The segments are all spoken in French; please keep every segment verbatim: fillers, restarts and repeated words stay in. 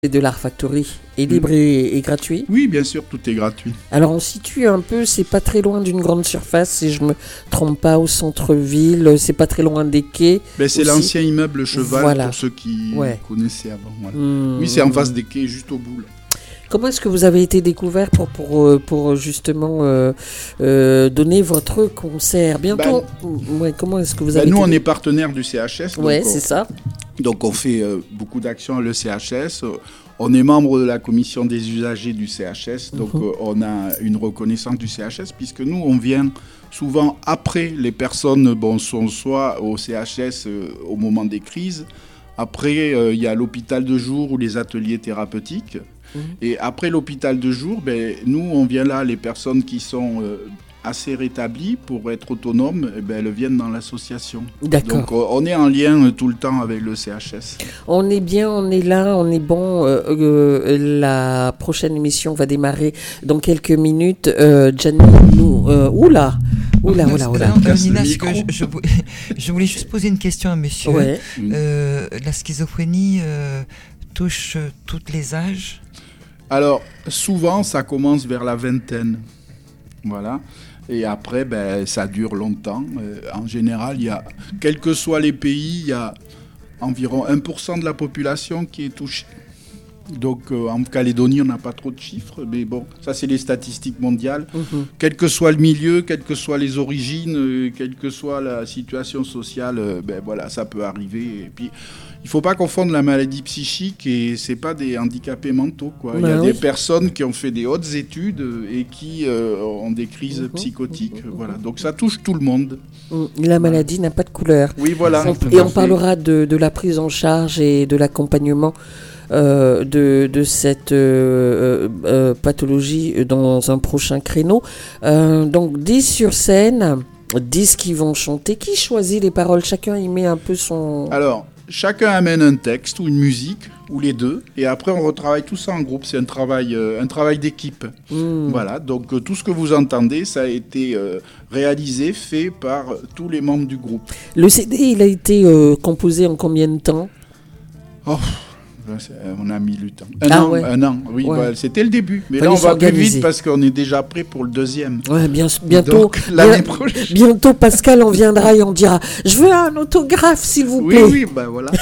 de l'Art Factory est libre mmh. et, et gratuit? Oui, bien sûr, tout est gratuit. Alors on situe un peu, c'est pas très loin d'une grande surface, si je me trompe pas, au centre-ville, c'est pas très loin des quais. Ben, c'est aussi l'ancien immeuble Cheval, voilà. Pour ceux qui ouais. connaissaient avant. Voilà. Mmh. Oui, c'est en face des quais, juste au bout. Là. Comment est-ce que vous avez été découvert pour, pour, pour justement euh, euh, donner votre concert bientôt? Ben, ouais, comment est-ce que vous avez ben, Nous, été... on est partenaire du C H S. Oui, c'est ça. Donc, on fait euh, beaucoup d'actions à le C H S. On est membre de la commission des usagers du C H S. Donc, mm-hmm. euh, on a une reconnaissance du C H S puisque nous, on vient souvent après les personnes bon, sont soit au C H S euh, au moment des crises. Après, il euh, y a l'hôpital de jour ou les ateliers thérapeutiques. Mmh. Et après l'hôpital de jour, ben, nous, on vient là, les personnes qui sont euh, assez rétablies pour être autonomes, eh ben, elles viennent dans l'association. D'accord. Donc, euh, on est en lien euh, tout le temps avec le C H S. On est bien, on est là, on est bon. Euh, euh, la prochaine émission va démarrer dans quelques minutes. Euh, Gianni, nous... Euh, oula Oula, oula, oula. Non, euh, Nina, je, je, je voulais juste poser une question à monsieur. Ouais. Euh, la schizophrénie euh, touche tous les âges? Alors, souvent, ça commence vers la vingtaine. Voilà. Et après, ben, ça dure longtemps. Euh, en général, il y a, quels que soient les pays, il y a environ un pour cent de la population qui est touchée. Donc, euh, en Calédonie, on n'a pas trop de chiffres, mais bon, ça, c'est les statistiques mondiales. Mmh. Quel que soit le milieu, quelles que soient les origines, euh, quelle que soit la situation sociale, euh, ben voilà, ça peut arriver. Et puis, il ne faut pas confondre la maladie psychique et c'est pas des handicapés mentaux, quoi. Il ben y a oui. des personnes qui ont fait des hautes études et qui euh, ont des crises mmh. psychotiques. Mmh. Voilà. Donc, ça touche tout le monde. La maladie n'a pas de couleur. Oui, voilà. Et on parlera de, de la prise en charge et de l'accompagnement Euh, de, de cette euh, euh, pathologie dans un prochain créneau. Euh, donc dix sur scène, dix qui vont chanter. Qui choisit les paroles? Chacun y met un peu son... Alors, chacun amène un texte ou une musique, ou les deux, et après on retravaille tout ça en groupe. C'est un travail, euh, un travail d'équipe. Mmh. Voilà, donc euh, tout ce que vous entendez, ça a été euh, réalisé, fait par tous les membres du groupe. Le C D, il a été euh, composé en combien de temps? Oh On a mis du temps. Un ah an, ouais. un an, oui, ouais. bah, c'était le début. Mais Fallait là, on va plus vite parce qu'on est déjà prêt pour le deuxième. Ouais, bien, bientôt, Donc, l'année bien, prochaine. Bientôt, Pascal, on viendra et on dira « Je veux un autographe, s'il vous plaît. » Oui, oui, ben bah, voilà.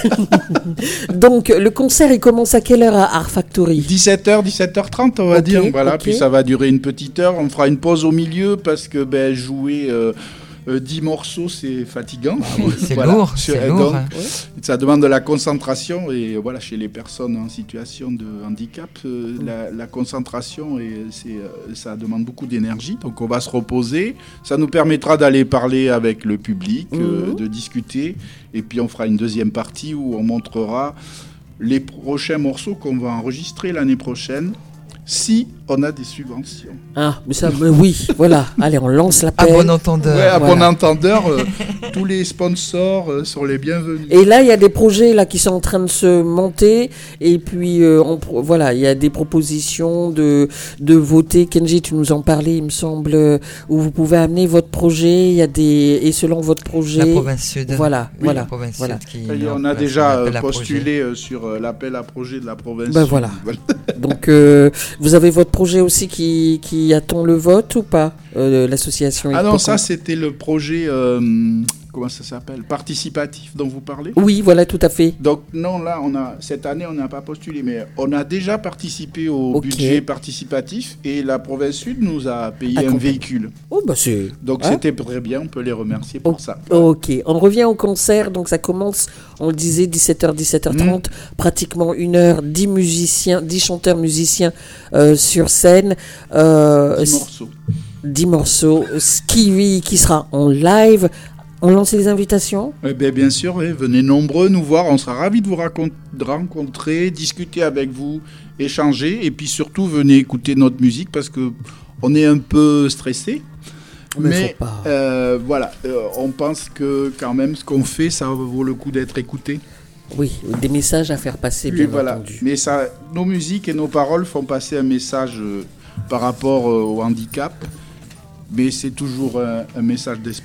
Donc, le concert, il commence à quelle heure à Art Factory? dix-sept heures, dix-sept heures trente, on va okay, dire. Voilà, okay. Puis ça va durer une petite heure. On fera une pause au milieu parce que ben, jouer... Euh, Euh, dix morceaux, c'est fatigant. Ah oui, c'est voilà. lourd, c'est donc, lourd. Hein. Ça demande de la concentration et voilà, chez les personnes en situation de handicap, euh, mmh. la, la concentration, et c'est, euh, ça demande beaucoup d'énergie. Donc on va se reposer. Ça nous permettra d'aller parler avec le public, mmh. euh, de discuter. Et puis on fera une deuxième partie où on montrera les prochains morceaux qu'on va enregistrer l'année prochaine. Si on a des subventions. Ah, mais ça, mais oui, voilà. Allez, on lance l'appel. À bon entendeur. Ouais, à voilà. bon entendeur, euh, tous les sponsors euh, sont les bienvenus. Et là, il y a des projets là qui sont en train de se monter. Et puis, euh, on, voilà, il y a des propositions de, de voter. Kenji, tu nous en parlais, il me semble, où vous pouvez amener votre projet. Il y a des, et selon votre projet. La province sud. Voilà, oui, voilà. La province voilà. sud qui, on a déjà postulé euh, sur euh, l'appel à projet de la province ben sud. Voilà. Donc, euh, vous avez votre projet aussi qui, qui attend le vote ou pas, euh, l'association? Ah non, ça c'était le projet, euh, comment ça s'appelle, participatif dont vous parlez? Oui, voilà, tout à fait. Donc non, là, on a, cette année, on n'a pas postulé, mais on a déjà participé au okay. budget participatif et la province sud nous a payé ah, un véhicule. Oh, bah c'est... Donc hein? C'était très bien, on peut les remercier pour oh, ça. Ok, on revient au concert, donc ça commence, on le disait, dix-sept heures, dix-sept heures trente, mmh. pratiquement une heure, dix musiciens, dix chanteurs musiciens euh, sur scène. Euh, dix morceaux. dix morceaux, qui, qui sera en live. On lance les invitations? Eh bien, bien sûr, oui. Venez nombreux nous voir. On sera ravis de vous racont- de rencontrer, discuter avec vous, échanger. Et puis surtout, venez écouter notre musique parce qu'on est un peu stressé. Mais, Mais pas... euh, voilà, euh, on pense que quand même ce qu'on fait, ça vaut le coup d'être écouté. Oui, des messages à faire passer, bien voilà. entendu. Mais ça, nos musiques et nos paroles font passer un message euh, par rapport euh, au handicap. Mais c'est toujours un, un message d'espoir.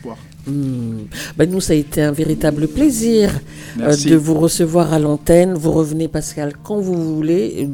Mmh. Ben nous, ça a été un véritable plaisir euh, Merci. de vous recevoir à l'antenne. Vous revenez, Pascal, quand vous voulez.